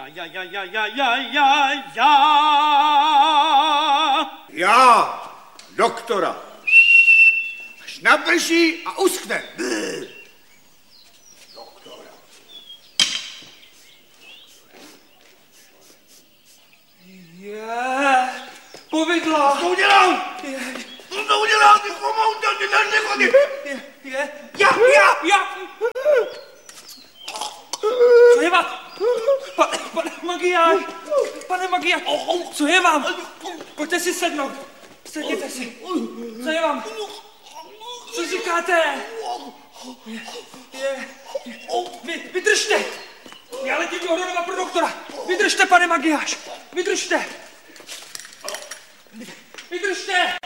Já, doktora. Až naprší a uschne. Doktora. Povidla. Co to udělal? Co to udělal? Ty chomoutel, ty nechodí. Já. Co je vám? Pane Magyáš. Pane Magyáš. Co je vám? Pojďte si sednout. Sedněte si. Co je vám? Co říkáte? Vydržte. Já letím do Hronova pro doktora. Vydržte, pane Magyáš. Vydržte. Vydržte.